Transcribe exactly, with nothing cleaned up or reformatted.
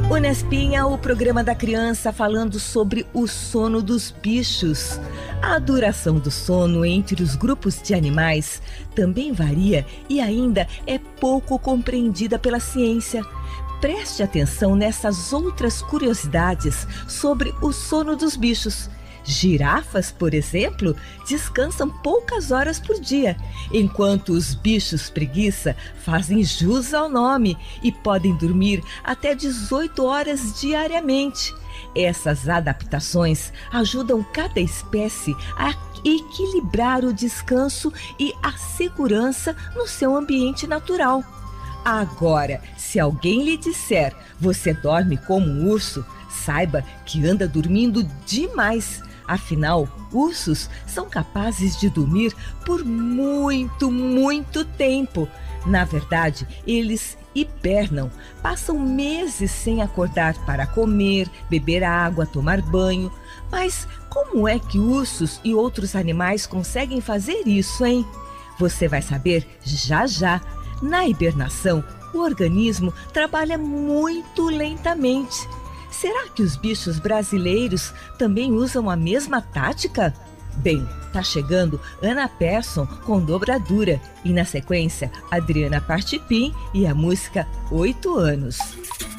Unespinha, o programa da criança falando sobre o sono dos bichos. A duração do sono entre os grupos de animais também varia e ainda é pouco compreendida pela ciência. Preste atenção nessas outras curiosidades sobre o sono dos bichos. Girafas, por exemplo, descansam poucas horas por dia, enquanto os bichos preguiça fazem jus ao nome e podem dormir até dezoito horas diariamente. Essas adaptações ajudam cada espécie a equilibrar o descanso e a segurança no seu ambiente natural. Agora, se alguém lhe disser "você dorme como um urso", saiba que anda dormindo demais. Afinal, ursos são capazes de dormir por muito, muito tempo. Na verdade, eles hibernam, passam meses sem acordar para comer, beber água, tomar banho. Mas como é que ursos e outros animais conseguem fazer isso, hein? Você vai saber já já. Na hibernação, o organismo trabalha muito lentamente. Será que os bichos brasileiros também usam a mesma tática? Bem, tá chegando Ana Persson com Dobradura e na sequência Adriana Partipim e a música Oito Anos.